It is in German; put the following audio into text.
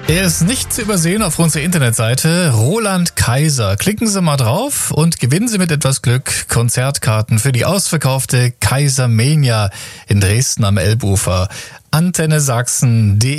Er ist nicht zu übersehen auf unserer Internetseite Roland Kaiser. Klicken Sie mal drauf und gewinnen Sie mit etwas Glück Konzertkarten für die ausverkaufte Kaisermania in Dresden am Elbufer. Antenne Sachsen.de